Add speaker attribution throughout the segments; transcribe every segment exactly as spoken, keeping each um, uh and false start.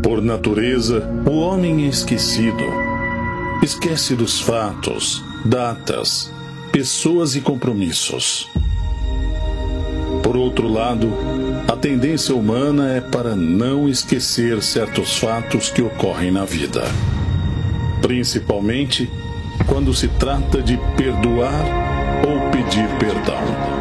Speaker 1: Por natureza, o homem é esquecido. Esquece dos fatos, datas, pessoas e compromissos. Por outro lado, a tendência humana é para não esquecer certos fatos que ocorrem na vida. Principalmente quando se trata de perdoar ou pedir perdão.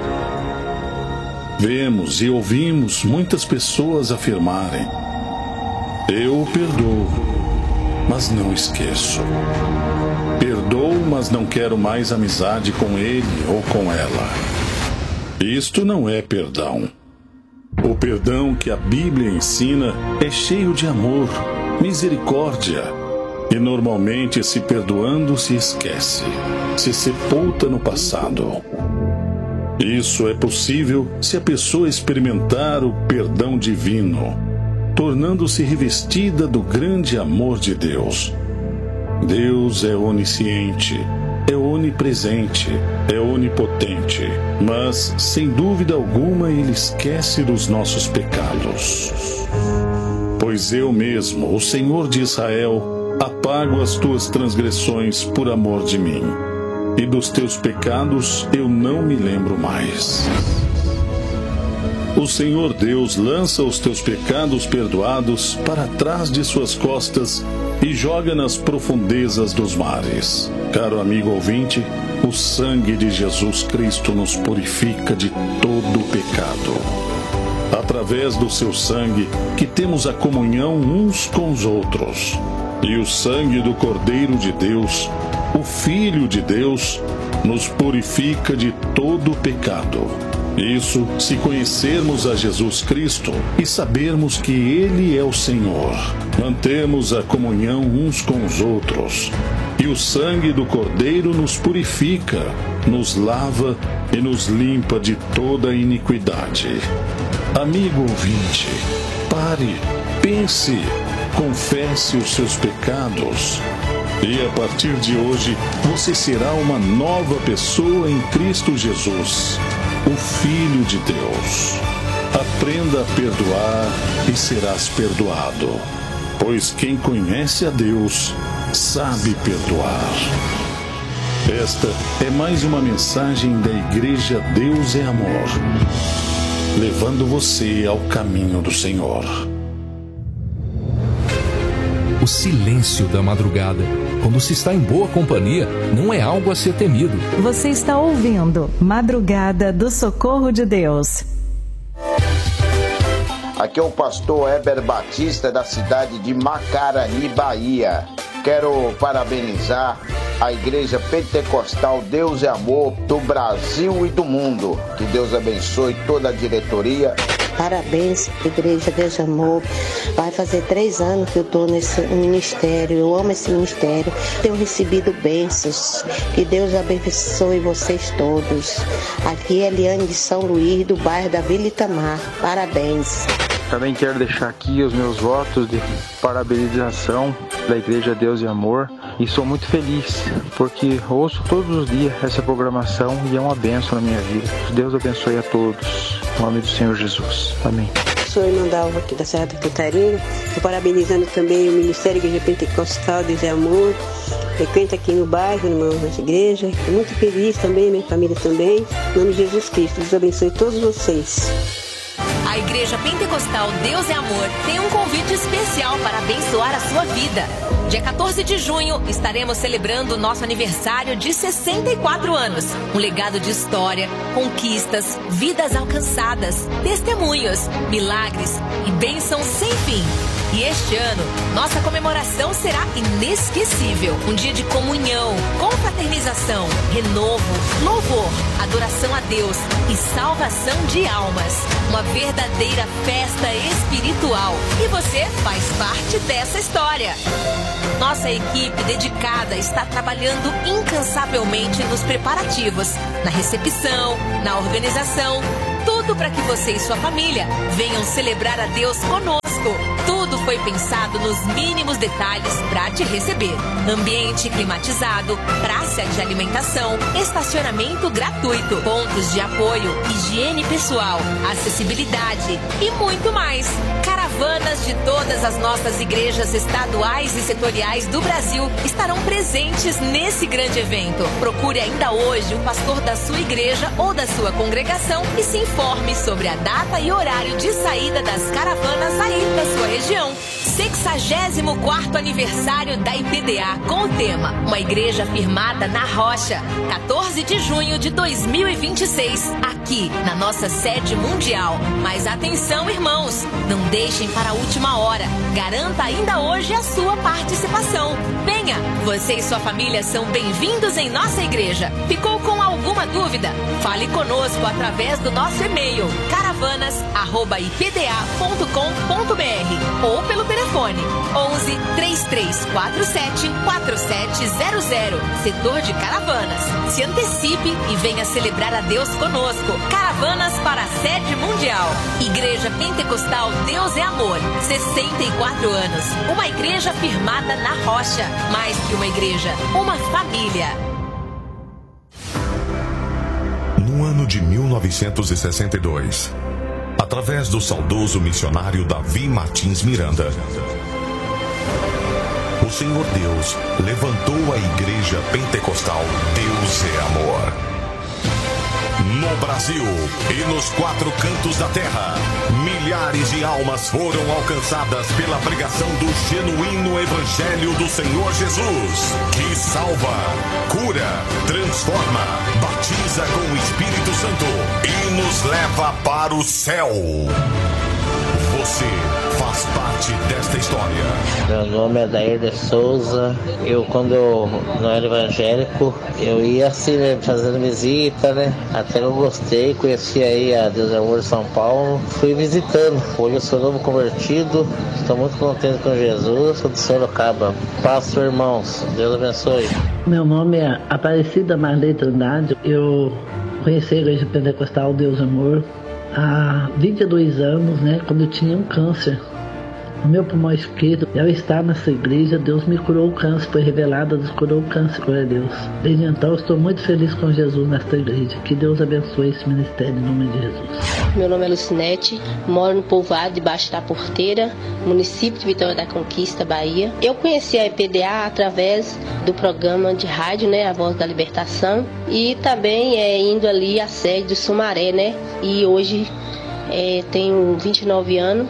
Speaker 1: Vemos e ouvimos muitas pessoas afirmarem: eu perdoo, mas não esqueço. Perdoo, mas não quero mais amizade com ele ou com ela. Isto não é perdão. O perdão que a Bíblia ensina é cheio de amor, misericórdia, e normalmente, se perdoando, se esquece, se sepulta no passado. Isso é possível se a pessoa experimentar o perdão divino, tornando-se revestida do grande amor de Deus. Deus é onisciente, é onipresente, é onipotente, mas, sem dúvida alguma, Ele esquece dos nossos pecados. Pois eu mesmo, o Senhor de Israel, apago as tuas transgressões por amor de mim, e dos teus pecados eu não me lembro mais. O Senhor Deus lança os teus pecados perdoados para trás de suas costas e joga nas profundezas dos mares. Caro amigo ouvinte, o sangue de Jesus Cristo nos purifica de todo o pecado. Através do seu sangue que temos a comunhão uns com os outros. E o sangue do Cordeiro de Deus, o Filho de Deus, nos purifica de todo o pecado. Isso se conhecermos a Jesus Cristo e sabermos que Ele é o Senhor. Mantemos a comunhão uns com os outros. E o sangue do Cordeiro nos purifica, nos lava e nos limpa de toda iniquidade. Amigo ouvinte, pare, pense, confesse os seus pecados. E a partir de hoje, você será uma nova pessoa em Cristo Jesus, o Filho de Deus. Aprenda a perdoar e serás perdoado, pois quem conhece a Deus sabe perdoar. Esta é mais uma mensagem da Igreja Deus é Amor, levando você ao caminho do Senhor.
Speaker 2: O silêncio da madrugada, quando se está em boa companhia, não é algo a ser temido.
Speaker 3: Você está ouvindo Madrugada do Socorro de Deus.
Speaker 4: Aqui é o pastor Heber Batista, da cidade de Macarani, Bahia. Quero parabenizar a Igreja Pentecostal Deus é Amor do Brasil e do mundo. Que Deus abençoe toda a diretoria.
Speaker 5: Parabéns, Igreja Deus é Amor. Vai fazer três anos que eu estou nesse ministério. Eu amo esse ministério. Tenho recebido bênçãos. Que Deus abençoe vocês todos. Aqui é Eliane de São Luís, do bairro da Vila Itamar. Parabéns.
Speaker 6: Também quero deixar aqui os meus votos de parabenização da Igreja Deus e Amor. E sou muito feliz, porque ouço todos os dias essa programação e é uma bênção na minha vida. Deus abençoe a todos. Em nome do Senhor Jesus. Amém.
Speaker 7: Sou a irmã Dalva aqui da Serra da Cantarina. Estou parabenizando também o Ministério Igreja Pentecostal Deus é Amor. Frequento aqui no bairro, irmão, nessa igreja. Estou muito feliz também, minha família também. Em nome de Jesus Cristo. Deus abençoe todos vocês.
Speaker 8: A Igreja Pentecostal Deus é Amor tem um convite especial para abençoar a sua vida. Dia quatorze de junho, estaremos celebrando o nosso aniversário de sessenta e quatro anos. Um legado de história, conquistas, vidas alcançadas, testemunhos, milagres e bênçãos sem fim. E este ano, nossa comemoração será inesquecível. Um dia de comunhão, confraternização, renovo, louvor, adoração a Deus e salvação de almas. Uma verdadeira festa espiritual. E você faz parte dessa história. Nossa equipe dedicada está trabalhando incansavelmente nos preparativos, na recepção, na organização, tudo para que você e sua família venham celebrar a Deus conosco. Tudo foi pensado nos mínimos detalhes para te receber. Ambiente climatizado, praça de alimentação, estacionamento gratuito, pontos de apoio, higiene pessoal, acessibilidade e muito mais. Caravana Caravanas de todas as nossas igrejas estaduais e setoriais do Brasil estarão presentes nesse grande evento. Procure ainda hoje o pastor da sua igreja ou da sua congregação e se informe sobre a data e horário de saída das caravanas aí da sua região. sexagésimo quarto aniversário da I P D A com o tema Uma Igreja Firmada na Rocha, quatorze de junho de dois mil e vinte e seis, aqui na nossa sede mundial. Mas atenção, irmãos, não deixem para a última hora. Garanta ainda hoje a sua participação. Venha, você e sua família são bem-vindos em nossa igreja. Ficou com alguma dúvida? Fale conosco através do nosso e-mail caravanas arroba i p d a ponto com ponto b r ou pelo telefone onze, três três quatro sete, quatro sete zero zero, setor de Caravanas. Se antecipe e venha celebrar a Deus conosco. Caravanas para a sede mundial. Igreja Pentecostal Deus é Amor, sessenta e quatro anos. Uma igreja firmada na rocha. Mais que uma igreja, uma família.
Speaker 9: No ano de mil novecentos e sessenta e dois, através do saudoso missionário Davi Martins Miranda, o Senhor Deus levantou a Igreja Pentecostal Deus é Amor. No Brasil e nos quatro cantos da terra, milhares de almas foram alcançadas pela pregação do genuíno Evangelho do Senhor Jesus, que salva, cura, transforma, batiza com o Espírito Santo e nos leva para o céu. Você faz parte desta história.
Speaker 10: Meu nome é Dair de Souza. Eu, quando eu não era evangélico, eu ia assim, né, fazendo visita, né? Até eu gostei, conheci aí a Deus é Amor de São Paulo. Fui visitando. Hoje eu sou novo convertido. Estou muito contente com Jesus. Sou de Sorocaba. Passo, irmãos. Deus abençoe.
Speaker 11: Meu nome é Aparecida Marley Trindade. Eu conheci a Igreja Pentecostal Deus é Amor há vinte e dois anos, né, quando eu tinha um câncer no meu pulmão esquerdo. Eu estava nessa igreja, Deus me curou o câncer, foi revelado, Deus curou o câncer, glória a Deus. Desde então eu estou muito feliz com Jesus nesta igreja. Que Deus abençoe esse ministério em nome de Jesus.
Speaker 5: Meu nome é Lucinete, moro no povoado debaixo da Porteira, município de Vitória da Conquista, Bahia. Eu conheci a I P D A através do programa de rádio, né, A Voz da Libertação, e também é, indo ali à sede do Sumaré, né, e hoje é, tenho vinte e nove anos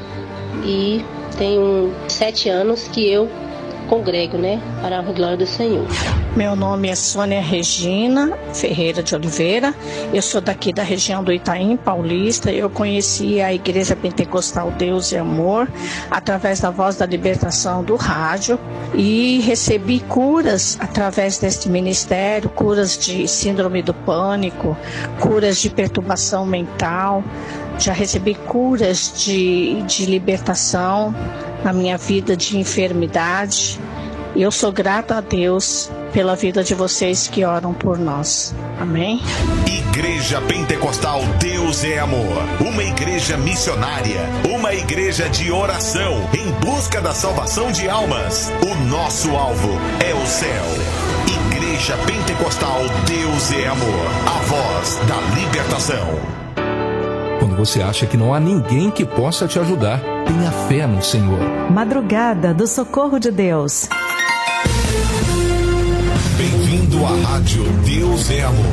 Speaker 5: e tenho sete anos que eu congrego, né, para a glória do Senhor.
Speaker 12: Meu nome é Sônia Regina Ferreira de Oliveira, eu sou daqui da região do Itaim Paulista. Eu conheci a Igreja Pentecostal Deus é Amor através da Voz da Libertação do rádio e recebi curas através deste ministério, curas de síndrome do pânico, curas de perturbação mental, já recebi curas de, de libertação na minha vida de enfermidade. E eu sou grata a Deus pela vida de vocês que oram por nós. Amém?
Speaker 9: Igreja Pentecostal Deus é Amor. Uma igreja missionária. Uma igreja de oração em busca da salvação de almas. O nosso alvo é o céu. Igreja Pentecostal Deus é Amor. A voz da libertação.
Speaker 2: Quando você acha que não há ninguém que possa te ajudar, tenha fé no Senhor.
Speaker 3: Madrugada do Socorro de Deus.
Speaker 9: Bem-vindo à Rádio Deus é Amor.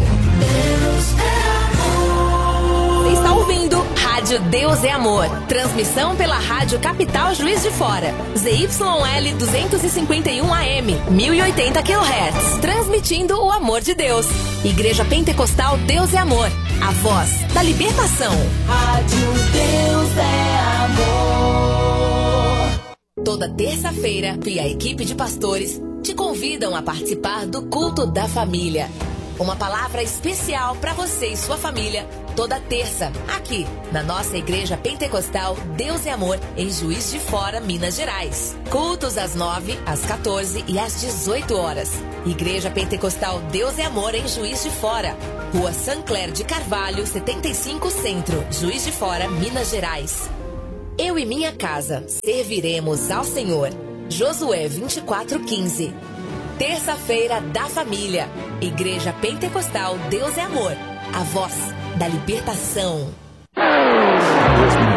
Speaker 8: Você está ouvindo Rádio Deus é Amor. Transmissão pela Rádio Capital Juiz de Fora. Z Y L duzentos e cinquenta e um A M, mil e oitenta quilohertz. Transmitindo o amor de Deus. Igreja Pentecostal Deus é Amor. A voz da libertação.
Speaker 13: Rádio Deus é Amor.
Speaker 8: Toda terça-feira, e a equipe de pastores te convidam a participar do Culto da Família. Uma palavra especial para você e sua família, toda terça, aqui na nossa Igreja Pentecostal Deus é Amor, em Juiz de Fora, Minas Gerais. Cultos às nove, às quatorze e às dezoito horas. Igreja Pentecostal Deus é Amor, em Juiz de Fora, Rua Sancler de Carvalho, setenta e cinco Centro, Juiz de Fora, Minas Gerais. Eu e minha casa serviremos ao Senhor. Josué vinte e quatro, quinze. Terça-feira da Família. Igreja Pentecostal Deus é Amor. A voz da libertação.
Speaker 14: Dois minutos.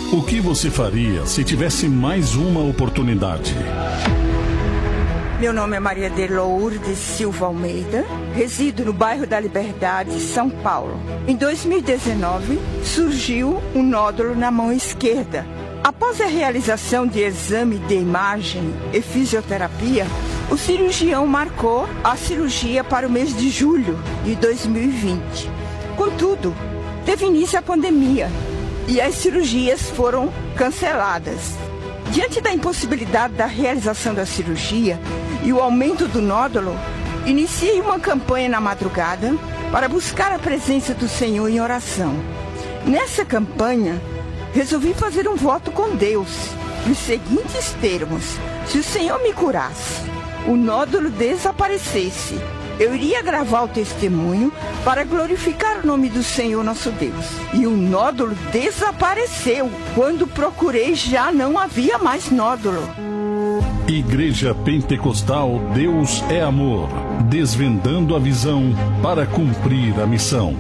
Speaker 1: O que você faria se tivesse mais uma oportunidade?
Speaker 14: Meu nome é Maria de Lourdes Silva Almeida, resido no bairro da Liberdade, São Paulo. Em dois mil e dezenove, surgiu um nódulo na mão esquerda. Após a realização de exame de imagem e fisioterapia, o cirurgião marcou a cirurgia para o mês de julho de dois mil e vinte. Contudo, teve início a pandemia e as cirurgias foram canceladas. Diante da impossibilidade da realização da cirurgia e o aumento do nódulo, iniciei uma campanha na madrugada para buscar a presença do Senhor em oração. Nessa campanha, resolvi fazer um voto com Deus, nos seguintes termos: se o Senhor me curasse, o nódulo desaparecesse, eu iria gravar o testemunho para glorificar o nome do Senhor nosso Deus. E o nódulo desapareceu. Quando procurei, já não havia mais nódulo.
Speaker 1: Igreja Pentecostal Deus é Amor, desvendando a visão para cumprir a missão.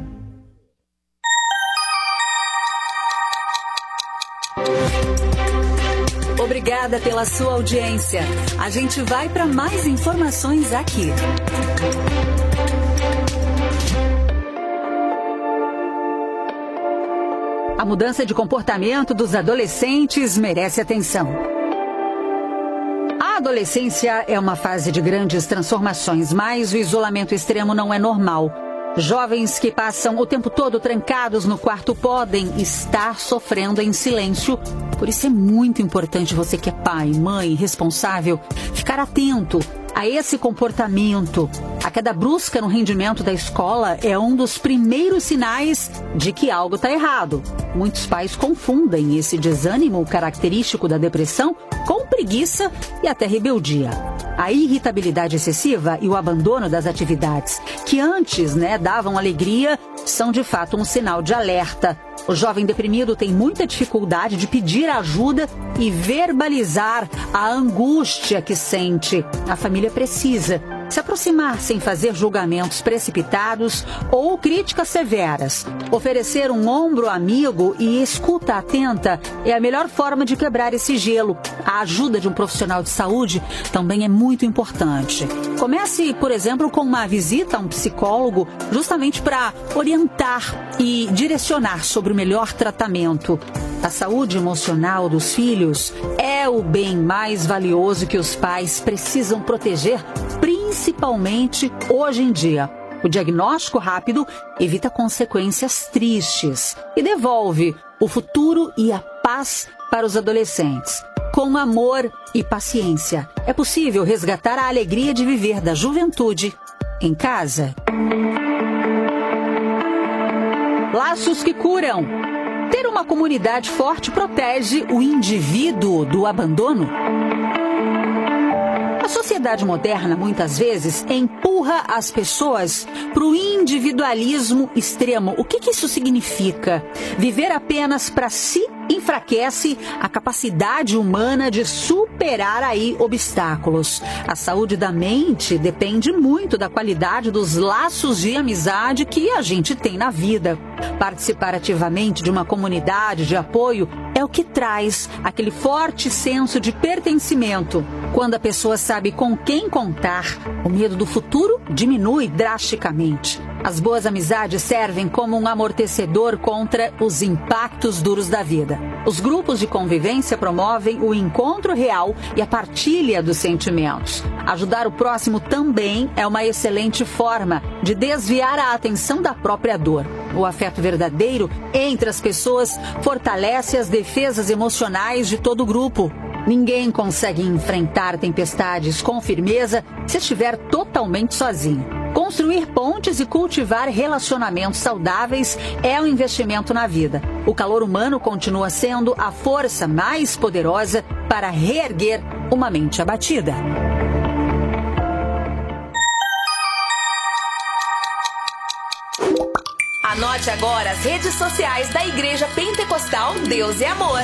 Speaker 15: Obrigada pela sua audiência. A gente vai para mais informações aqui. A mudança de comportamento dos adolescentes merece atenção. A adolescência é uma fase de grandes transformações, mas o isolamento extremo não é normal. Jovens que passam o tempo todo trancados no quarto podem estar sofrendo em silêncio. Por isso é muito importante você que é pai, mãe, responsável, ficar atento a esse comportamento. A queda brusca no rendimento da escola é um dos primeiros sinais de que algo está errado. Muitos pais confundem esse desânimo característico da depressão com preguiça e até rebeldia. A irritabilidade excessiva e o abandono das atividades que antes, né, davam alegria são de fato um sinal de alerta. O jovem deprimido tem muita dificuldade de pedir ajuda e verbalizar a angústia que sente. A família precisa se aproximar sem fazer julgamentos precipitados ou críticas severas. Oferecer um ombro amigo e escuta atenta é a melhor forma de quebrar esse gelo. A ajuda de um profissional de saúde também é muito importante. Comece, por exemplo, com uma visita a um psicólogo, justamente para orientar e direcionar sobre o melhor tratamento. A saúde emocional dos filhos é o bem mais valioso que os pais precisam proteger, principalmente hoje em dia. O diagnóstico rápido evita consequências tristes e devolve o futuro e a paz para os adolescentes. Com amor e paciência, é possível resgatar a alegria de viver da juventude em casa. Laços que curam. Ter uma comunidade forte protege o indivíduo do abandono. A sociedade moderna, muitas vezes, empurra as pessoas para o individualismo extremo. O que, que isso significa? Viver apenas para si enfraquece a capacidade humana de superar aí obstáculos. A saúde da mente depende muito da qualidade dos laços de amizade que a gente tem na vida. Participar ativamente de uma comunidade de apoio é o que traz aquele forte senso de pertencimento. Quando a pessoa sabe com quem contar, o medo do futuro diminui drasticamente. As boas amizades servem como um amortecedor contra os impactos duros da vida. Os grupos de convivência promovem o encontro real e a partilha dos sentimentos. Ajudar o próximo também é uma excelente forma de desviar a atenção da própria dor. O afeto verdadeiro entre as pessoas fortalece as defesas emocionais de todo o grupo. Ninguém consegue enfrentar tempestades com firmeza se estiver totalmente sozinho. Construir pontes e cultivar relacionamentos saudáveis é um investimento na vida. O calor humano continua sendo a força mais poderosa para reerguer uma mente abatida.
Speaker 8: Anote agora as redes sociais da Igreja Pentecostal Deus é Amor.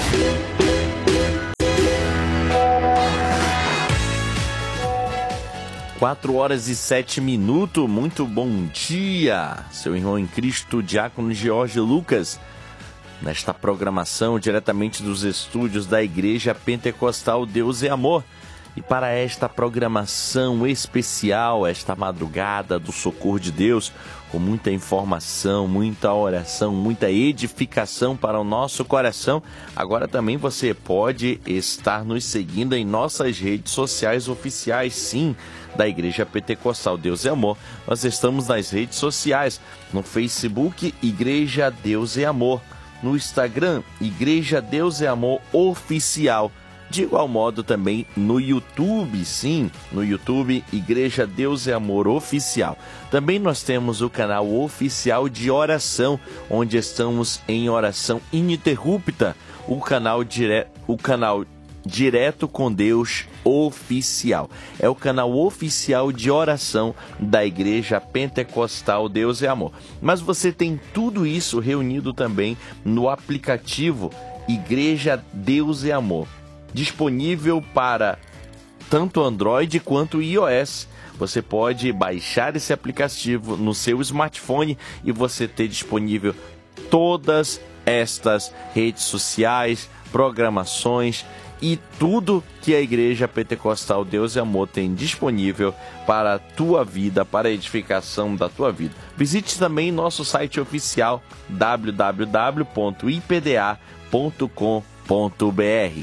Speaker 16: Quatro horas e sete minutos, muito bom dia, seu irmão em Cristo, diácono Jorge Lucas. nesta programação diretamente dos estúdios da Igreja Pentecostal Deus é Amor. E para esta programação especial, esta madrugada do Socorro de Deus, com muita informação, muita oração, muita edificação para o nosso coração, agora também você pode estar nos seguindo em nossas redes sociais oficiais, sim, da Igreja Pentecostal Deus é Amor. Nós estamos nas redes sociais, no Facebook, Igreja Deus é Amor, no Instagram, Igreja Deus é Amor Oficial. De igual modo também no YouTube, sim, no YouTube, Igreja Deus é Amor Oficial. Também nós temos o canal oficial de oração, onde estamos em oração ininterrupta, o canal, dire... o canal Direto com Deus Oficial. É o canal oficial de oração da Igreja Pentecostal Deus é Amor. Mas você tem tudo isso reunido também no aplicativo Igreja Deus é Amor, disponível para tanto Android quanto iOS. Você pode baixar esse aplicativo no seu smartphone e você ter disponível todas estas redes sociais, programações e tudo que a Igreja Pentecostal Deus é Amor tem disponível para a tua vida, para a edificação da tua vida. Visite também nosso site oficial w w w ponto i p d a ponto com ponto b r.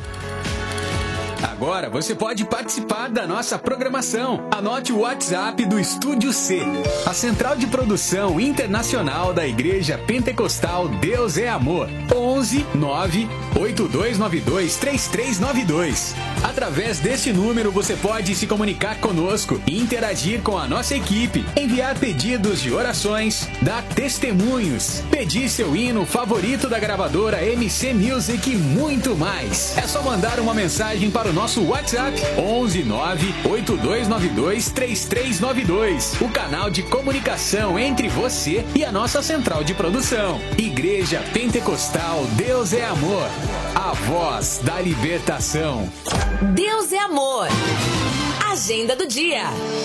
Speaker 17: Agora você pode participar da nossa programação. Anote o WhatsApp do Estúdio C, a central de produção internacional da Igreja Pentecostal Deus é Amor. onze nove oito dois nove dois três três nove dois. Através deste número você pode se comunicar conosco, interagir com a nossa equipe, enviar pedidos de orações, dar testemunhos, pedir seu hino favorito da gravadora M C Music e muito mais. É só mandar uma mensagem para o nosso WhatsApp onze nove oito dois nove dois três três nove dois, o canal de comunicação entre você e a nossa central de produção. Igreja Pentecostal Deus é Amor, a voz da libertação.
Speaker 8: Deus é Amor. Agenda do dia.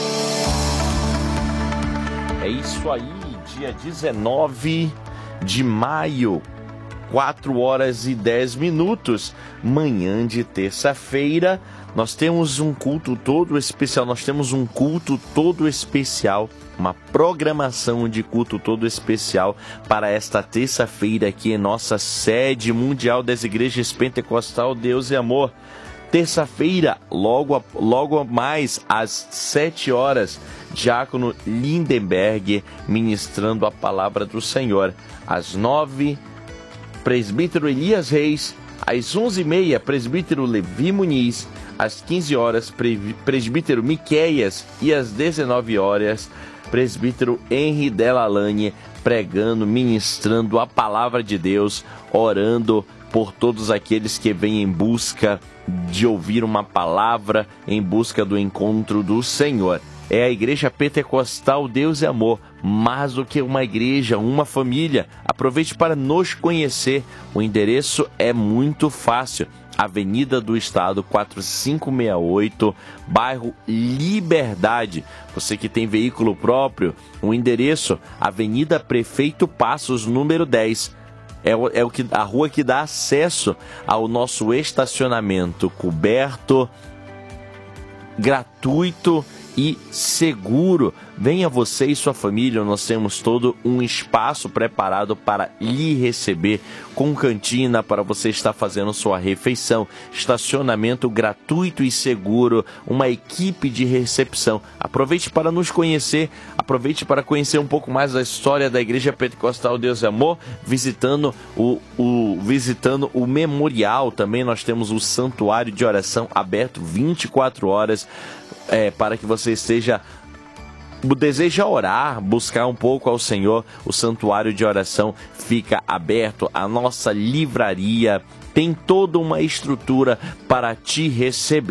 Speaker 16: É isso aí, dia dezenove de maio, quatro horas e dez minutos, manhã de terça-feira. Nós temos um culto todo especial, nós temos um culto todo especial, uma programação de culto todo especial para esta terça-feira aqui em nossa sede mundial das Igrejas Pentecostal Deus é Amor. Terça-feira, logo, logo mais às sete horas, Diácono Lindenberg ministrando a palavra do Senhor. Às nove, Presbítero Elias Reis. Às onze e meia, Presbítero Levi Muniz. Às quinze horas, Presbítero Miqueias. E às dezenove horas, Presbítero Henri Delalane pregando, ministrando a palavra de Deus, orando por todos aqueles que vêm em busca de ouvir uma palavra, em busca do encontro do Senhor. É a Igreja Pentecostal Deus é Amor, mais do que uma igreja, uma família. Aproveite para nos conhecer. O endereço é muito fácil. Avenida do Estado quatro cinco seis oito, bairro Liberdade. Você que tem veículo próprio, o endereço, Avenida Prefeito Passos, número dez. É, o, é o que, a rua que dá acesso ao nosso estacionamento coberto, gratuito e seguro. Venha você e sua família, nós temos todo um espaço preparado para lhe receber, com cantina para você estar fazendo sua refeição, estacionamento gratuito e seguro, uma equipe de recepção. Aproveite para nos conhecer, aproveite para conhecer um pouco mais da história da Igreja Pentecostal Deus é Amor, visitando o, o, visitando o memorial. Também nós temos o santuário de oração aberto vinte e quatro horas, é, para que você esteja deseja orar, buscar um pouco ao Senhor. O santuário de oração fica aberto, a nossa livraria tem toda uma estrutura para te receber.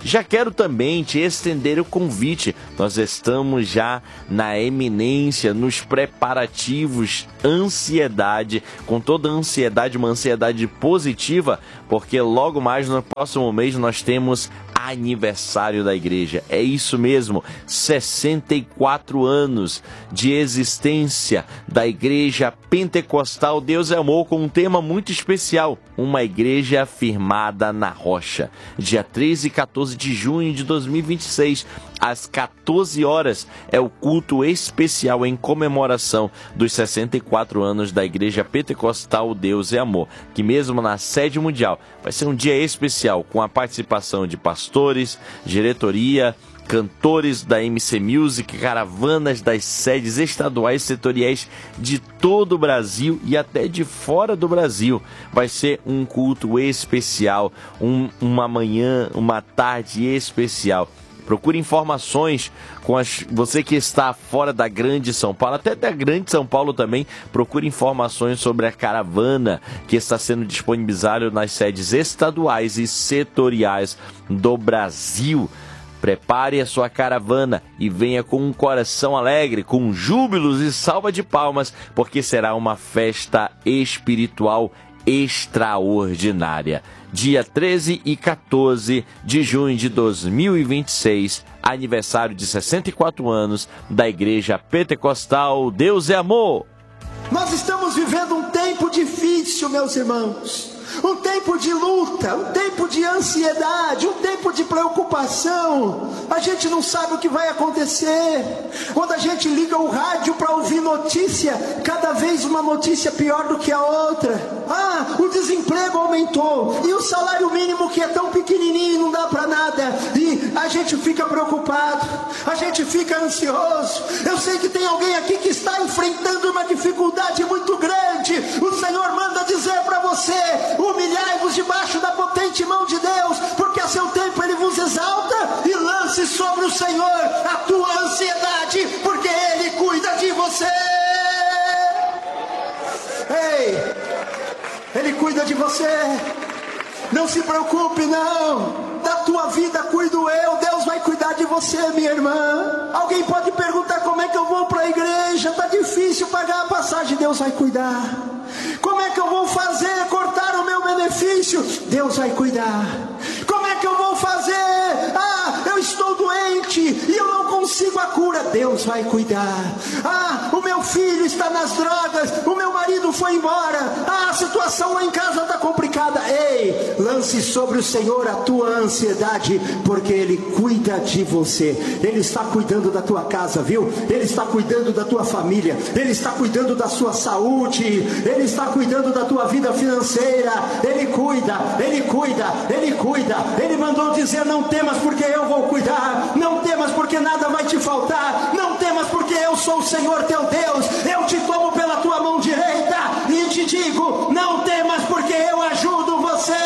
Speaker 16: Já quero também te estender o convite. Nós estamos já na eminência, nos preparativos, ansiedade, com toda a ansiedade, uma ansiedade positiva, porque logo mais no próximo mês nós temos aniversário da igreja. É isso mesmo, sessenta e quatro anos de existência da Igreja Pentecostal Deus é Amor, com um tema muito especial, uma igreja firmada na rocha. Dia treze e quatorze de junho de dois mil e vinte e seis, às quatorze horas, é o culto especial em comemoração dos sessenta e quatro anos da Igreja Pentecostal Deus é Amor, que mesmo na sede mundial vai ser um dia especial, com a participação de pastores, diretoria, cantores da M C Music, caravanas das sedes estaduais e setoriais de todo o Brasil e até de fora do Brasil. Vai ser um culto especial, um, uma manhã, uma tarde especial. Procure informações com as, você que está fora da Grande São Paulo, até da Grande São Paulo também. Procure informações sobre a caravana que está sendo disponibilizada nas sedes estaduais e setoriais do Brasil. Prepare a sua caravana e venha com um coração alegre, com júbilos e salva de palmas, porque será uma festa espiritual extraordinária. Dia treze e quatorze de junho de dois mil e vinte e seis, aniversário de sessenta e quatro anos da Igreja Pentecostal Deus é Amor.
Speaker 18: Nós estamos vivendo um tempo difícil, meus irmãos. Um tempo de luta, um tempo de ansiedade, um tempo de preocupação. A gente não sabe o que vai acontecer. Quando a gente liga o rádio para ouvir notícia, cada vez uma notícia pior do que a outra. Ah, o desemprego aumentou, e o salário mínimo, que é tão pequenininho, não dá para nada. E a gente fica preocupado, a gente fica ansioso. Eu sei que tem alguém aqui que está enfrentando uma dificuldade muito grande. O Senhor manda dizer para você: humilhai-vos debaixo da potente mão de Deus, porque a seu tempo Ele vos exalta, e lance sobre o Senhor a tua ansiedade, porque Ele cuida de você. Ei, Ele cuida de você. Não se preocupe, não. Da tua vida cuido eu. Deus vai cuidar de você, minha irmã. Alguém pode perguntar: como é que eu vou para a igreja? Está difícil pagar a passagem. Deus vai cuidar. Como é que eu vou fazer? Cortar o meu benefício? Deus vai cuidar. Como é que eu vou fazer? Ah, eu estou doente e eu não consigo a cura. Deus vai cuidar. Ah, o meu filho está nas drogas, o meu marido foi embora. Ah, a situação lá em casa está complicada. Ei, lance sobre o Senhor a tua ansiedade, porque Ele cuida de você. Ele está cuidando da tua casa, viu? Ele está cuidando da tua família. Ele está cuidando da sua saúde. Ele está cuidando da tua vida financeira. Ele cuida, Ele cuida, Ele cuida. Ele mandou dizer: não temas, porque eu vou cuidar. Não temas, porque nada vai te faltar. Não temas, porque eu sou o Senhor teu Deus. Eu te tomo pela tua mão direita e te digo: não temas, porque eu ajudo você.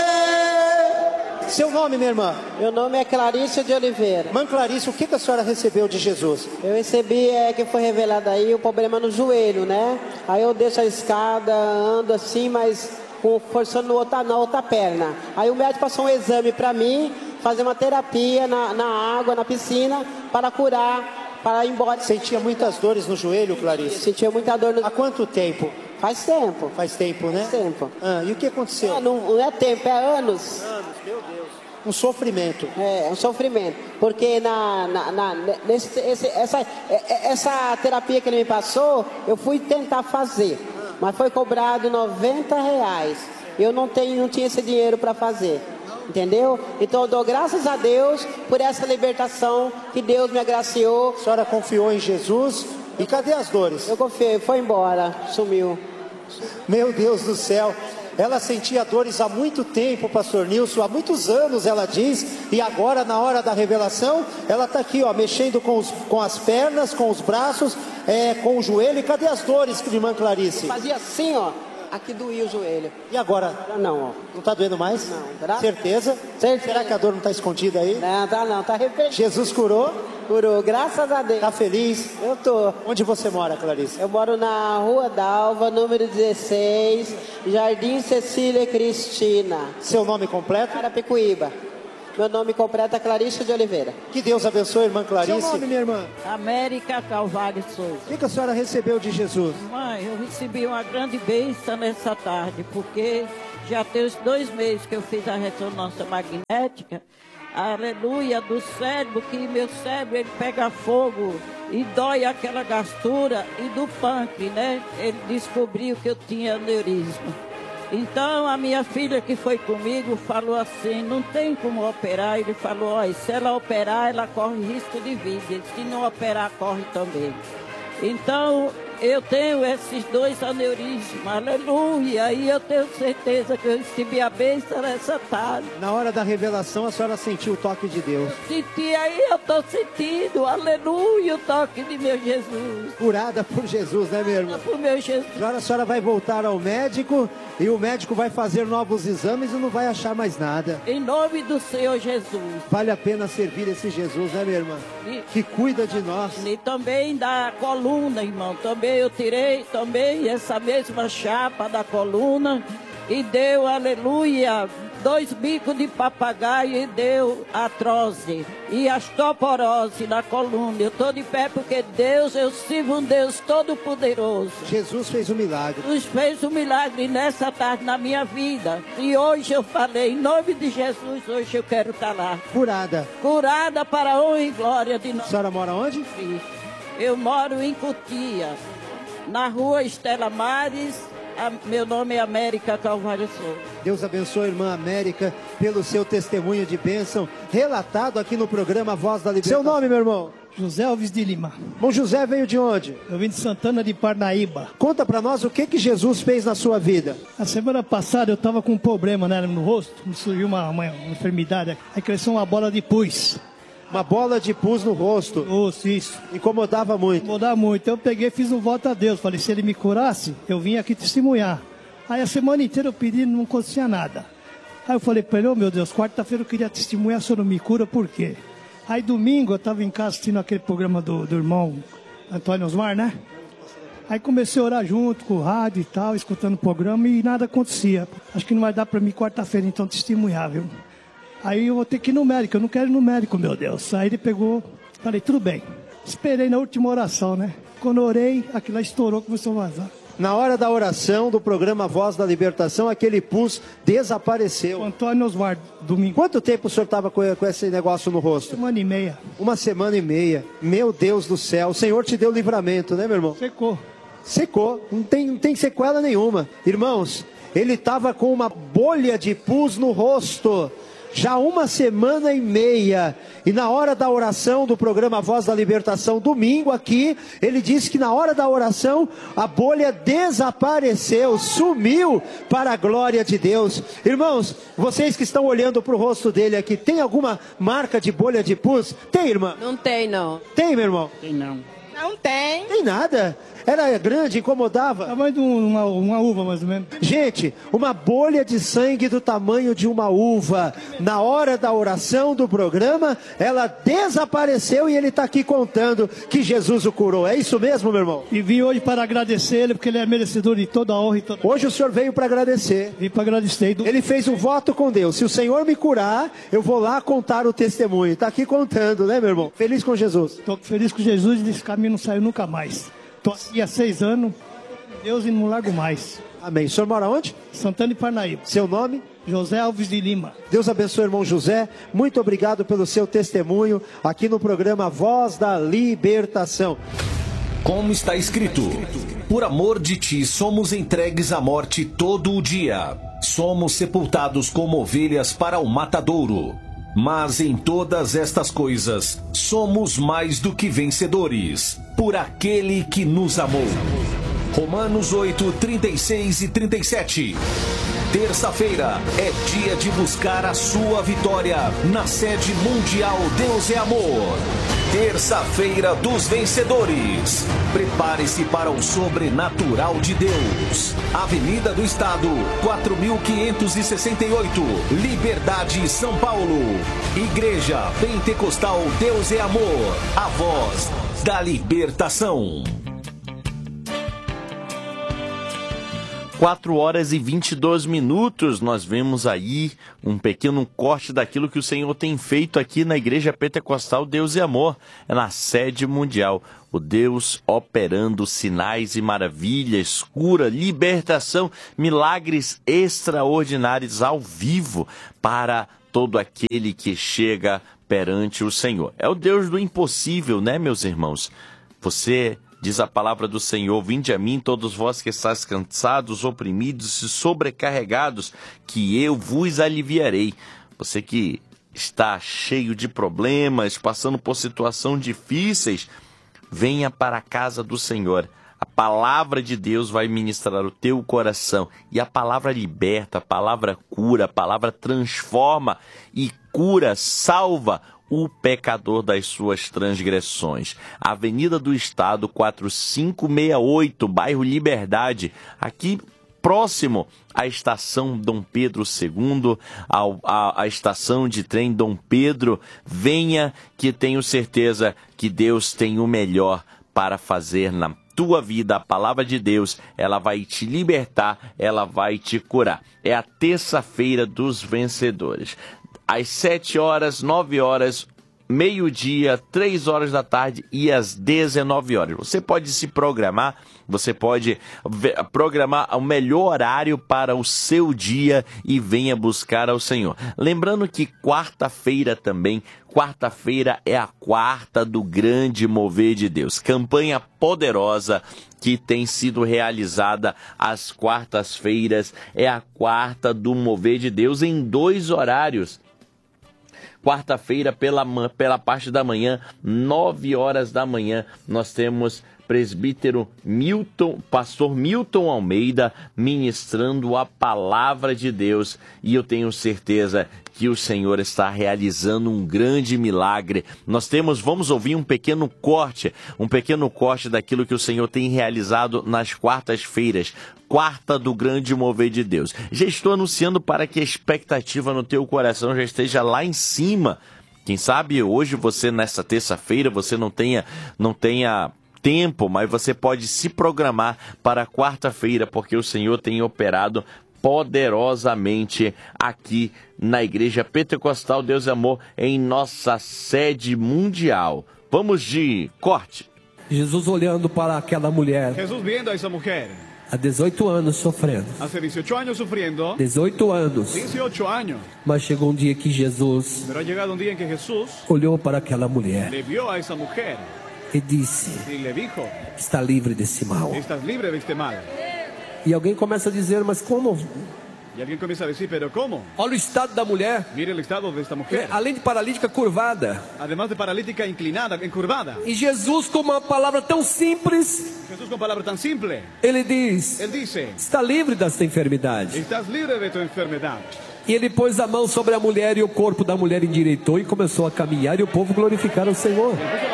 Speaker 18: Seu nome, minha irmã?
Speaker 19: Meu nome é Clarice de Oliveira.
Speaker 18: Mãe Clarice, o que, que a senhora recebeu de Jesus?
Speaker 19: Eu recebi, é que foi revelado aí, o problema no joelho, né? Aí eu deixo a escada, ando assim, mas com, forçando outra, na outra perna. Aí o médico passou um exame para mim, fazer uma terapia na, na água, na piscina, para curar, para ir embora.
Speaker 18: Sentia muitas dores no joelho, Clarice?
Speaker 19: Eu sentia muita dor no...
Speaker 18: Há quanto tempo?
Speaker 19: Faz tempo.
Speaker 18: Faz tempo, né?
Speaker 19: Faz tempo.
Speaker 18: Ah, e o que aconteceu?
Speaker 19: É, não, não é tempo, é anos.
Speaker 18: Anos, meu Deus. Um sofrimento.
Speaker 19: É, um sofrimento. Porque na, na, na, nesse, esse, essa, essa terapia que ele me passou, eu fui tentar fazer. Mas foi cobrado noventa reais. Eu não, tenho, não tinha esse dinheiro para fazer. Entendeu? Então eu dou graças a Deus por essa libertação que Deus me agraciou.
Speaker 18: A senhora confiou em Jesus. E cadê as dores?
Speaker 19: Eu confiei, foi embora, sumiu.
Speaker 18: Meu Deus do céu. Ela sentia dores há muito tempo, pastor Nilson, há muitos anos, ela diz, e agora na hora da revelação, ela está aqui, ó, mexendo com, os, com as pernas, com os braços, é, com o joelho. E cadê as dores, irmã Clarice?
Speaker 19: Eu fazia assim, ó, aqui doía o joelho.
Speaker 18: E agora?
Speaker 19: Não, ó.
Speaker 18: Não está doendo mais?
Speaker 19: Não. Graças...
Speaker 18: Certeza?
Speaker 19: Certeza?
Speaker 18: Será que a dor não está escondida aí?
Speaker 19: Não, tá não, tá repetindo.
Speaker 18: Jesus curou?
Speaker 19: Curou, graças a Deus.
Speaker 18: Está feliz?
Speaker 19: Eu tô.
Speaker 18: Onde você mora, Clarice?
Speaker 19: Eu moro na Rua Dalva, número dezesseis, Jardim Cecília Cristina.
Speaker 18: Seu nome completo?
Speaker 19: Carapicuíba. Meu nome completo é Clarice de Oliveira.
Speaker 18: Que Deus abençoe, irmã Clarice.
Speaker 20: Seu nome, minha irmã?
Speaker 12: América Calvário Souza.
Speaker 18: O que, que a senhora recebeu de Jesus?
Speaker 12: Mãe, eu recebi uma grande bênção nessa tarde, porque já tem os dois meses que eu fiz a ressonância magnética, aleluia, do cérebro, que meu cérebro ele pega fogo e dói aquela gastura, e do pâncreas, né? Ele descobriu que eu tinha aneurisma. Então a minha filha que foi comigo falou assim, não tem como operar. Ele falou, olha, se ela operar, ela corre risco de vida. Se não operar, corre também. Então eu tenho esses dois aneurismas, aleluia, e eu tenho certeza que eu recebi a bênção nessa tarde.
Speaker 18: Na hora da revelação, a senhora sentiu o toque de Deus.
Speaker 12: Senti, aí eu estou sentindo, aleluia, o toque de meu Jesus.
Speaker 18: Curada por Jesus, né, meu irmão?
Speaker 12: Por meu Jesus.
Speaker 18: Agora a senhora vai voltar ao médico e o médico vai fazer novos exames e não vai achar mais nada.
Speaker 12: Em nome do Senhor Jesus.
Speaker 18: Vale a pena servir esse Jesus, né, minha irmã?
Speaker 12: E,
Speaker 18: que cuida de nós.
Speaker 12: E também da coluna, irmão, também eu tirei também essa mesma chapa da coluna e deu, aleluia, dois bicos de papagaio e deu artrose e osteoporose na coluna. Eu estou de pé porque Deus, eu sirvo um Deus todo-poderoso.
Speaker 18: Jesus fez um milagre.
Speaker 12: Jesus fez um milagre nessa tarde na minha vida. E hoje eu falei, em nome de Jesus, hoje eu quero estar lá.
Speaker 18: Curada.
Speaker 12: Curada para a honra e glória de nós.
Speaker 18: A senhora mora onde?
Speaker 12: Eu moro em Cotia, na rua Estela Mares. A, meu nome é América Calvário Souza.
Speaker 18: Deus abençoe, irmã América, pelo seu testemunho de bênção, relatado aqui no programa Voz da Libertação. Seu nome, meu irmão?
Speaker 20: José Alves de Lima.
Speaker 18: Bom, José veio de onde?
Speaker 20: Eu vim de Santana de Parnaíba.
Speaker 18: Conta pra nós o que que Jesus fez na sua vida.
Speaker 20: A semana passada eu tava com um problema, né, no rosto, me surgiu uma, uma, uma enfermidade, aí cresceu uma bola de pus.
Speaker 18: Uma bola de pus no rosto.
Speaker 20: Isso, isso.
Speaker 18: Incomodava muito.
Speaker 20: Incomodava muito. Então eu peguei e fiz um voto a Deus. Falei, se ele me curasse, eu vim aqui testemunhar. Aí a semana inteira eu pedi e não acontecia nada. Aí eu falei para ele, oh meu Deus, quarta-feira eu queria testemunhar, se eu não me cura, por quê? Aí domingo eu estava em casa assistindo aquele programa do, do irmão Antônio Osmar, né? Aí comecei a orar junto com o rádio e tal, escutando o programa e nada acontecia. Acho que não vai dar para mim quarta-feira então testemunhar, viu? Aí eu vou ter que ir no médico, eu não quero ir no médico, meu Deus. Aí ele pegou, falei, tudo bem. Esperei na última oração, né? Quando eu orei, aquilo estourou, começou a vazar.
Speaker 18: Na hora da oração do programa Voz da Libertação, aquele pus desapareceu.
Speaker 20: O Antônio Osmar, domingo.
Speaker 18: Quanto tempo o senhor estava com, com esse negócio no rosto?
Speaker 20: Uma semana e meia.
Speaker 18: Uma semana e meia. Meu Deus do céu, o Senhor te deu livramento, né, meu irmão?
Speaker 20: Secou.
Speaker 18: Secou, não tem, não tem sequela nenhuma. Irmãos, ele estava com uma bolha de pus no rosto. Já uma semana e meia, e na hora da oração do programa Voz da Libertação, domingo aqui, ele disse que na hora da oração, a bolha desapareceu, sumiu para a glória de Deus. Irmãos, vocês que estão olhando para o rosto dele aqui, tem alguma marca de bolha de pus? Tem, irmã?
Speaker 21: Não tem, não.
Speaker 18: Tem, meu irmão?
Speaker 20: Tem, não.
Speaker 21: Não tem.
Speaker 18: Tem nada. Era grande, incomodava?
Speaker 20: Tamanho de uma, uma uva, mais ou menos.
Speaker 18: Gente, uma bolha de sangue do tamanho de uma uva. Na hora da oração do programa, ela desapareceu e ele está aqui contando que Jesus o curou. É isso mesmo, meu irmão?
Speaker 20: E vim hoje para agradecer ele, porque ele é merecedor de toda a honra e toda...
Speaker 18: Hoje o senhor veio para agradecer.
Speaker 20: Vim para agradecer.
Speaker 18: Ele fez um voto com Deus. Se o Senhor me curar, eu vou lá contar o testemunho. Está aqui contando, né, meu irmão? Feliz com Jesus.
Speaker 20: Estou feliz com Jesus e desse caminho não saiu nunca mais. Estou aqui há seis anos, Deus e não largo mais.
Speaker 18: Amém. O senhor mora onde?
Speaker 20: Santana de Parnaíba.
Speaker 18: Seu nome?
Speaker 20: José Alves de Lima.
Speaker 18: Deus abençoe, irmão José. Muito obrigado pelo seu testemunho aqui no programa Voz da Libertação.
Speaker 2: Como está escrito, por amor de ti somos entregues à morte todo o dia. Somos sepultados como ovelhas para o matadouro. Mas em todas estas coisas, somos mais do que vencedores, por aquele que nos amou. Romanos oito, trinta e seis e trinta e sete. Terça-feira é dia de buscar a sua vitória na sede mundial Deus é Amor. Terça-feira dos vencedores. Prepare-se para o sobrenatural de Deus. Avenida do Estado, quatro mil quinhentos e sessenta e oito, Liberdade, São Paulo. Igreja Pentecostal Deus é Amor, a voz da libertação.
Speaker 16: quatro horas e vinte e dois minutos, nós vemos aí um pequeno corte daquilo que o Senhor tem feito aqui na Igreja Pentecostal Deus e Amor, é na sede mundial. O Deus operando sinais e maravilhas, cura, libertação, milagres extraordinários ao vivo para todo aquele que chega perante o Senhor. É o Deus do impossível, né, meus irmãos? Você, diz a palavra do Senhor, vinde a mim todos vós que estáis cansados, oprimidos e sobrecarregados, que eu vos aliviarei. Você que está cheio de problemas, passando por situações difíceis, venha para a casa do Senhor. A palavra de Deus vai ministrar o teu coração. E a palavra liberta, a palavra cura, a palavra transforma e cura, salva o pecador das suas transgressões. Avenida do Estado, quatro cinco seis oito, bairro Liberdade, aqui próximo à estação Dom Pedro segundo, ao, à, à estação de trem Dom Pedro. Venha, que tenho certeza que Deus tem o melhor para fazer na tua vida. A palavra de Deus, ela vai te libertar, ela vai te curar. É a terça-feira dos vencedores. Às sete horas, nove horas, meio-dia, três horas da tarde e às dezenove horas. Você pode se programar, você pode programar o melhor horário para o seu dia e venha buscar ao Senhor. Lembrando que quarta-feira também, quarta-feira é a quarta do grande mover de Deus. Campanha poderosa que tem sido realizada às quartas-feiras, é a quarta do mover de Deus em dois horários. Quarta-feira, pela, pela parte da manhã, nove horas da manhã, nós temos presbítero Milton, pastor Milton Almeida, ministrando a palavra de Deus. E eu tenho certeza que o Senhor está realizando um grande milagre. Nós temos, vamos ouvir um pequeno corte, um pequeno corte daquilo que o Senhor tem realizado nas quartas-feiras. Quarta do grande mover de Deus. Já estou anunciando para que a expectativa no teu coração já esteja lá em cima. Quem sabe hoje você, nessa terça-feira, você não tenha, não tenha tempo, mas você pode se programar para quarta-feira, porque o Senhor tem operado poderosamente aqui na Igreja Pentecostal Deus e Amor, em nossa sede mundial. Vamos de corte.
Speaker 21: Jesus olhando para aquela mulher.
Speaker 22: Jesus viendo a essa mulher.
Speaker 21: Há dezoito anos sofrendo.
Speaker 22: Há dezoito anos sofrendo.
Speaker 21: dezoito anos.
Speaker 22: dezoito anos.
Speaker 21: Mas chegou um dia que Jesus
Speaker 22: Pero ha llegado um dia em que Jesus
Speaker 21: olhou para aquela mulher.
Speaker 22: Le vio a essa mulher.
Speaker 21: E disse:
Speaker 22: E le dijo,
Speaker 21: está livre desse mal.
Speaker 22: Estás livre deste mal.
Speaker 21: E alguém começa a dizer: mas como?
Speaker 22: E alguém começa a dizer: pero como?
Speaker 21: Olha o estado da mulher.
Speaker 22: Mira o estado desta mulher.
Speaker 21: É, além de paralítica curvada.
Speaker 22: Además de paralítica inclinada, encurvada.
Speaker 21: E Jesus, com uma palavra tão simples,
Speaker 22: Jesus com palavra tão simples,
Speaker 21: ele diz:
Speaker 22: ele disse,
Speaker 21: está livre desta enfermidade.
Speaker 22: Estás livre de tua enfermidade.
Speaker 21: E ele pôs a mão sobre a mulher e o corpo da mulher endireitou e começou a caminhar e o povo glorificaram o Senhor.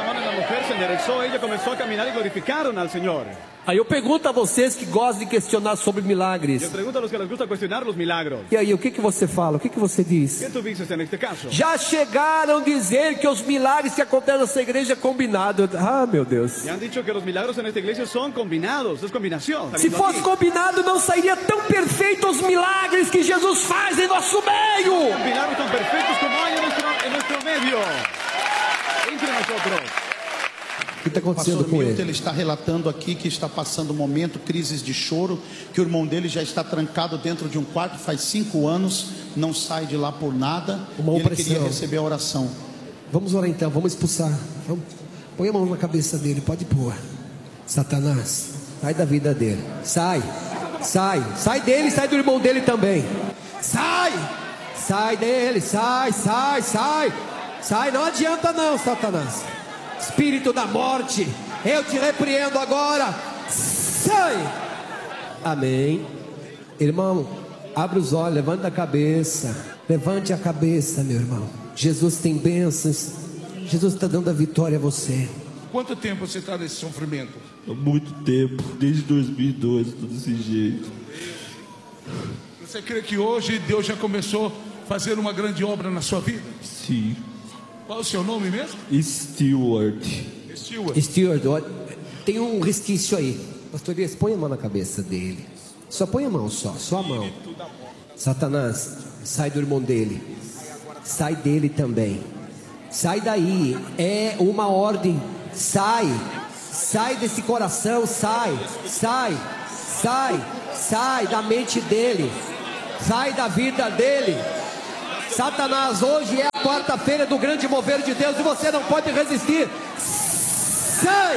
Speaker 22: Se enderezou, ella começou a caminhar e glorificaram ao Senhor.
Speaker 21: Aí eu pergunto a vocês que gostam de questionar sobre milagres.
Speaker 22: Eu pergunto a los que les gusta questionar os milagros.
Speaker 21: E aí, o que que você fala? O que que você diz?
Speaker 22: O que tu dices neste caso?
Speaker 21: Já chegaram a dizer que os milagres que acontecem nessa igreja é combinado. Ah, meu Deus.
Speaker 22: Já han dicho que os milagros nesta igreja são combinados, é combinação.
Speaker 21: Se fosse combinado, não sairia tão perfeito os milagres que Jesus faz em nosso meio.
Speaker 22: Milagres tão perfeitos como há em nosso, em nosso meio. Entre nós.
Speaker 23: O que está acontecendo com ele? Ele está relatando aqui que está passando um momento, crises de choro, que o irmão dele já está trancado dentro de um quarto faz cinco anos, não sai de lá por nada.
Speaker 21: Uma
Speaker 23: e ele
Speaker 21: opressão.
Speaker 23: queria receber a oração.
Speaker 21: Vamos orar então, vamos expulsar. Vamos. Põe a mão na cabeça dele, pode pôr. Satanás, sai da vida dele. Sai, sai, sai dele, sai do irmão dele também. Sai, sai dele, sai, sai, sai. Sai, não adianta não, Satanás. Espírito da morte, eu te repreendo agora. Sai. Amém. Irmão, abre os olhos, levanta a cabeça. Levante a cabeça, meu irmão. Jesus tem bênçãos. Jesus está dando a vitória a você.
Speaker 23: Quanto tempo você está nesse sofrimento?
Speaker 24: Há muito tempo, desde dois mil e dois, tudo desse jeito.
Speaker 23: Você crê que hoje Deus já começou a fazer uma grande obra na sua vida?
Speaker 24: Sim.
Speaker 23: Qual é o seu nome mesmo?
Speaker 24: Stewart.
Speaker 23: Stewart.
Speaker 21: Stewart, tem um resquício aí. Pastor Elias, põe a mão na cabeça dele. Só põe a mão, só, só a mão. Satanás, sai do irmão dele. Sai dele também. Sai daí. É uma ordem. Sai. Sai desse coração, sai. Sai. Sai. Sai da mente dele. Sai da vida dele. Satanás, hoje é a quarta-feira do grande mover de Deus e você não pode resistir. Sai!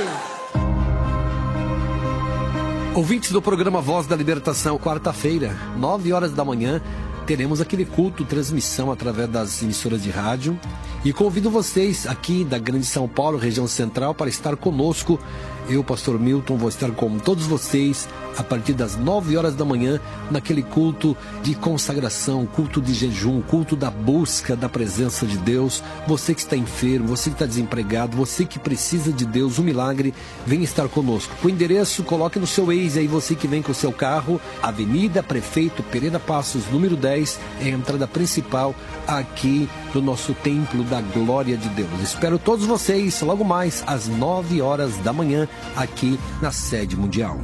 Speaker 21: Ouvintes do programa Voz da Libertação, quarta-feira, nove horas da manhã, teremos aquele culto, transmissão através das emissoras de rádio. E convido vocês aqui da Grande São Paulo, região central, para estar conosco. Eu, pastor Milton, vou estar com todos vocês a partir das nove horas da manhã, naquele culto de consagração, culto de jejum, culto da busca da presença de Deus. Você que está enfermo, você que está desempregado, você que precisa de Deus, um milagre, vem estar conosco. O endereço, coloque no seu Waze aí, você que vem com o seu carro, Avenida Prefeito Pereira Passos, número dez, é a entrada principal aqui do nosso Templo da Glória de Deus. Espero todos vocês logo mais às nove horas da manhã, aqui na sede mundial.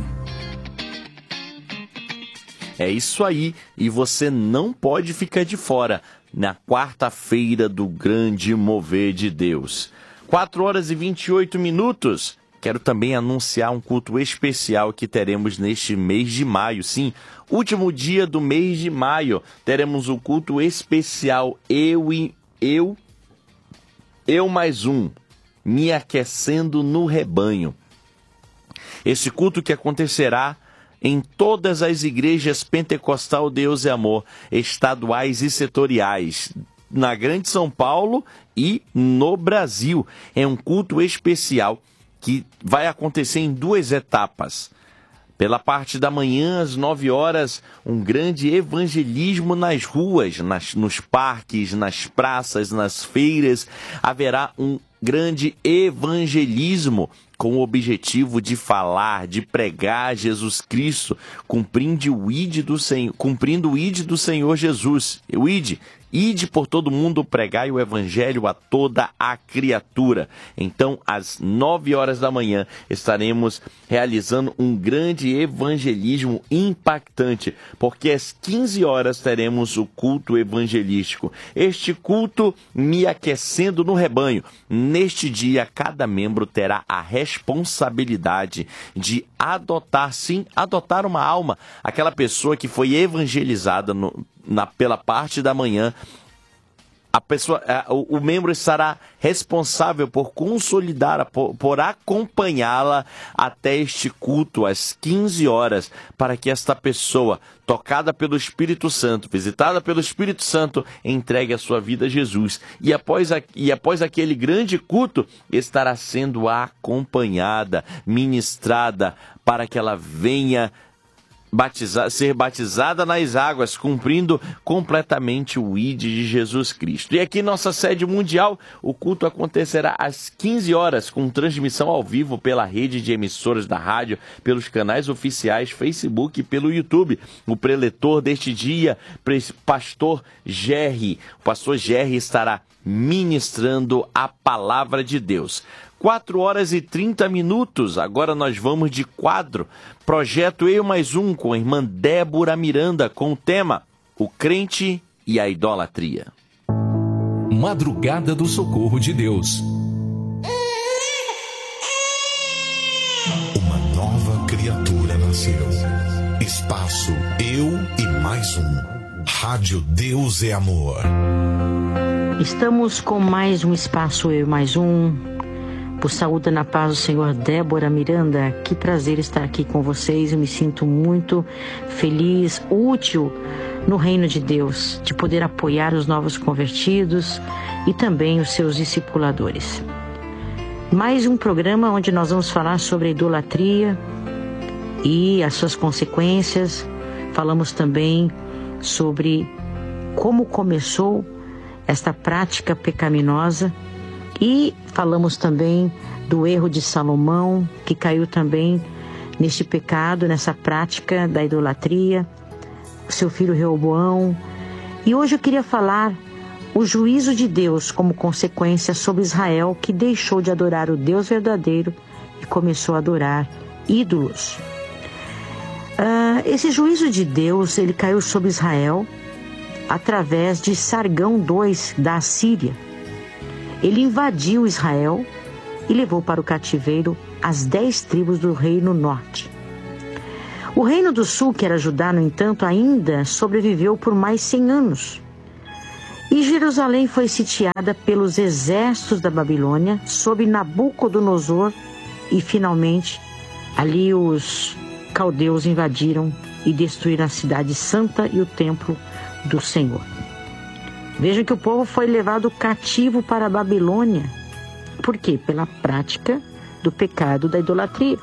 Speaker 16: É isso aí, e você não pode ficar de fora na quarta-feira do grande mover de Deus. quatro horas e vinte e oito minutos. Quero também anunciar um culto especial que teremos neste mês de maio. Sim, último dia do mês de maio, teremos um culto especial. Eu e eu, eu mais um, me aquecendo no rebanho. Esse culto que acontecerá em todas as igrejas Pentecostal Deus é Amor, estaduais e setoriais, na Grande São Paulo e no Brasil. É um culto especial que vai acontecer em duas etapas. Pela parte da manhã, às nove horas, um grande evangelismo nas ruas, nas, nos parques, nas praças, nas feiras. Haverá um grande evangelismo com o objetivo de falar, de pregar Jesus Cristo, cumprindo o ide do Senhor, cumprindo o ide do Senhor Jesus. O ide, ide por todo mundo, pregai o evangelho a toda a criatura. Então, às nove horas da manhã, estaremos realizando um grande evangelismo impactante, porque às quinze horas teremos o culto evangelístico. Este culto me aquecendo no rebanho. Neste dia, cada membro terá a responsabilidade de adotar, sim, adotar uma alma, aquela pessoa que foi evangelizada no, na, pela parte da manhã. A pessoa, a, o, o membro estará responsável por consolidar, por, por acompanhá-la até este culto às quinze horas, para que esta pessoa, tocada pelo Espírito Santo, visitada pelo Espírito Santo, entregue a sua vida a Jesus. E após, a, e após aquele grande culto, estará sendo acompanhada, ministrada, para que ela venha Batizar, ser batizada nas águas, cumprindo completamente o I D de Jesus Cristo. E aqui nossa sede mundial, o culto acontecerá às quinze horas, com transmissão ao vivo pela rede de emissoras da rádio, pelos canais oficiais, Facebook e pelo YouTube. O preletor deste dia, pastor Gerry, o pastor Gerry estará ministrando a palavra de Deus. quatro horas e trinta minutos, agora nós vamos de quadro. Projeto Eu Mais Um, com a irmã Débora Miranda, com o tema O Crente e a Idolatria.
Speaker 4: Madrugada do Socorro de Deus.
Speaker 9: Uma nova criatura nasceu. Espaço Eu e Mais Um. Rádio Deus é Amor.
Speaker 6: Estamos com mais um Espaço Eu e Mais Um. Por saúde na paz do Senhor, Débora Miranda. Que prazer estar aqui com vocês. Eu me sinto muito feliz, útil no reino de Deus, de poder apoiar os novos convertidos e também os seus discipuladores. Mais um programa onde nós vamos falar sobre a idolatria e as suas consequências. Falamos também sobre como começou esta prática pecaminosa. E falamos também do erro de Salomão, que caiu também neste pecado, nessa prática da idolatria, seu filho Reoboão. E hoje eu queria falar o juízo de Deus como consequência sobre Israel, que deixou de adorar o Deus verdadeiro e começou a adorar ídolos. Uh, esse juízo de Deus, ele caiu sobre Israel através de Sargão dois da Assíria. Ele invadiu Israel e levou para o cativeiro as dez tribos do reino norte. O reino do sul, que era Judá, no entanto, ainda sobreviveu por mais cem anos. E Jerusalém foi sitiada pelos exércitos da Babilônia sob Nabucodonosor e, finalmente, ali os caldeus invadiram e destruíram a cidade santa e o templo do Senhor. Vejam que o povo foi levado cativo para a Babilônia. Por quê? Pela prática do pecado da idolatria.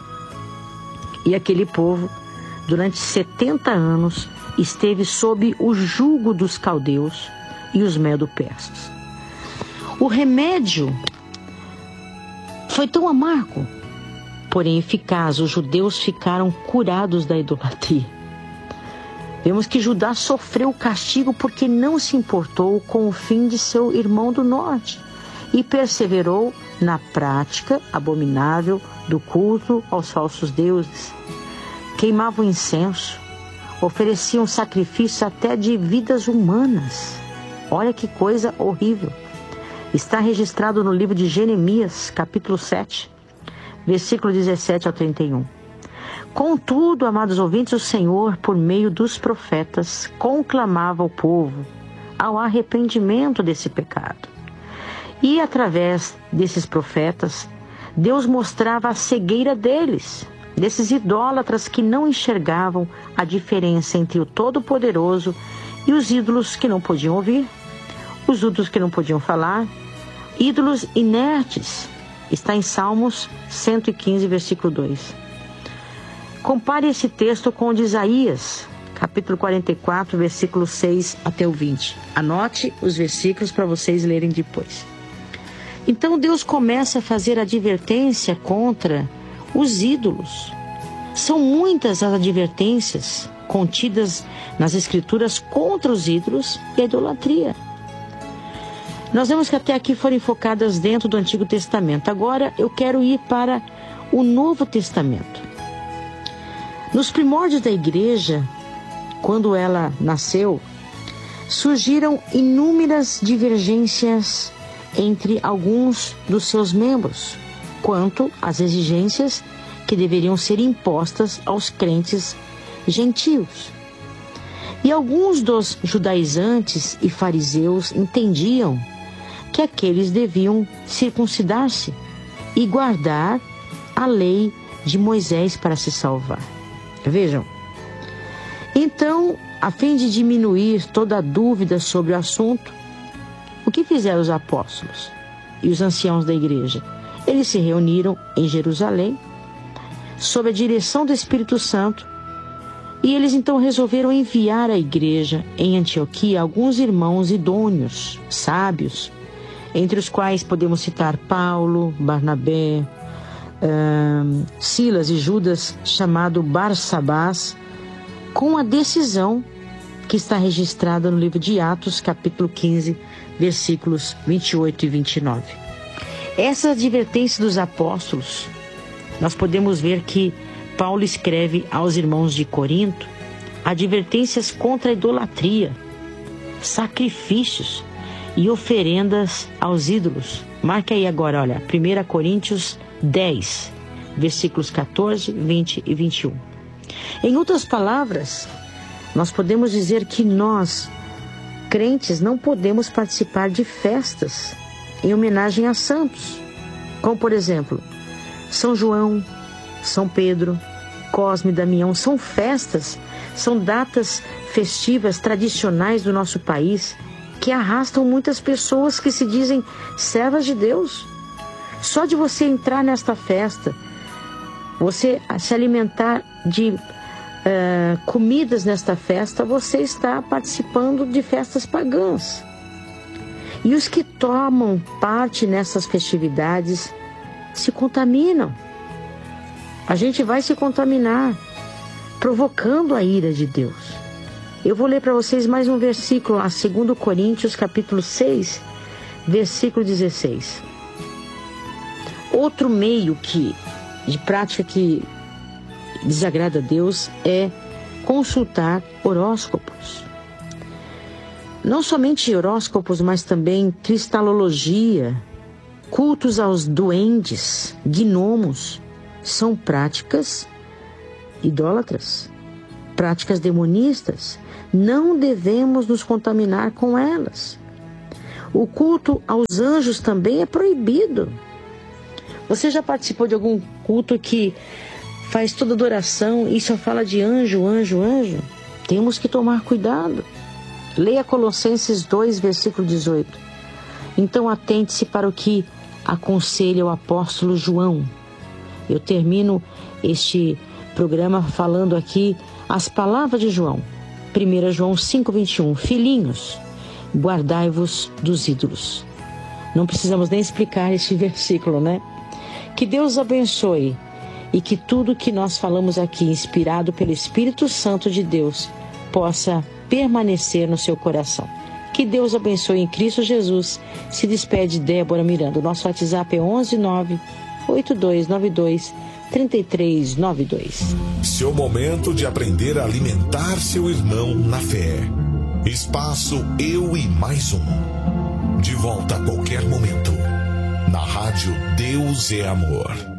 Speaker 6: E aquele povo, durante setenta anos, esteve sob o jugo dos caldeus e os medo-persas. O remédio foi tão amargo, porém eficaz. Os judeus ficaram curados da idolatria. Vemos que Judá sofreu o castigo porque não se importou com o fim de seu irmão do norte e perseverou na prática abominável do culto aos falsos deuses. Queimavam incenso, ofereciam sacrifícios até de vidas humanas. Olha que coisa horrível. Está registrado no livro de Jeremias, capítulo sete, versículo dezessete ao trinta e um. Contudo, amados ouvintes, o Senhor, por meio dos profetas, conclamava o povo ao arrependimento desse pecado. E através desses profetas, Deus mostrava a cegueira deles, desses idólatras que não enxergavam a diferença entre o Todo-Poderoso e os ídolos que não podiam ouvir, os ídolos que não podiam falar, ídolos inertes. Está em Salmos cento e quinze, versículo dois. Compare esse texto com o de Isaías, capítulo quarenta e quatro, versículo seis até o vinte. Anote os versículos para vocês lerem depois. Então Deus começa a fazer advertência contra os ídolos. São muitas as advertências contidas nas Escrituras contra os ídolos e a idolatria. Nós vemos que até aqui foram focadas dentro do Antigo Testamento. Agora eu quero ir para o Novo Testamento. Nos primórdios da igreja, quando ela nasceu, surgiram inúmeras divergências entre alguns dos seus membros quanto às exigências que deveriam ser impostas aos crentes gentios. E alguns dos judaizantes e fariseus entendiam que aqueles deviam circuncidar-se e guardar a lei de Moisés para se salvar. Vejam, então, a fim de diminuir toda a dúvida sobre o assunto, o que fizeram os apóstolos e os anciãos da igreja? Eles se reuniram em Jerusalém, sob a direção do Espírito Santo, e eles então resolveram enviar à igreja em Antioquia alguns irmãos idôneos, sábios, entre os quais podemos citar Paulo, Barnabé, Uh, Silas e Judas, chamado Barsabás, com a decisão que está registrada no livro de Atos, capítulo quinze, versículos vinte e oito e vinte e nove. Essa advertência dos apóstolos, nós podemos ver que Paulo escreve aos irmãos de Corinto advertências contra a idolatria, sacrifícios e oferendas aos ídolos. Marque aí agora, olha, primeira Coríntios dez, versículos catorze, vinte e vinte e um. Em outras palavras, nós podemos dizer que nós, crentes, não podemos participar de festas em homenagem a santos, como por exemplo, São João, São Pedro, Cosme e Damião. São festas, são datas festivas tradicionais do nosso país que arrastam muitas pessoas que se dizem servas de Deus. Só de você entrar nesta festa, você se alimentar de uh, comidas nesta festa, você está participando de festas pagãs. E os que tomam parte nessas festividades se contaminam. A gente vai se contaminar, provocando a ira de Deus. Eu vou ler para vocês mais um versículo, a dois Coríntios, capítulo seis, versículo dezesseis. Outro meio que, de prática que desagrada a Deus é consultar horóscopos. Não somente horóscopos, mas também cristalologia, cultos aos duendes, gnomos, são práticas idólatras, práticas demonistas. Não devemos nos contaminar com elas. O culto aos anjos também é proibido. Você já participou de algum culto que faz toda adoração e só fala de anjo, anjo, anjo? Temos que tomar cuidado. Leia Colossenses dois, versículo dezoito. Então atente-se para o que aconselha o apóstolo João. Eu termino este programa falando aqui as palavras de João. primeiro João cinco, vinte e um. Filhinhos, guardai-vos dos ídolos. Não precisamos nem explicar este versículo, né? Que Deus abençoe e que tudo que nós falamos aqui, inspirado pelo Espírito Santo de Deus, possa permanecer no seu coração. Que Deus abençoe em Cristo Jesus. Se despede Débora Miranda. O nosso WhatsApp é onze nove oito dois nove dois três três nove dois.
Speaker 9: Seu momento de aprender a alimentar seu irmão na fé. Espaço Eu e Mais Um. De volta a qualquer momento. Na rádio Deus é Amor.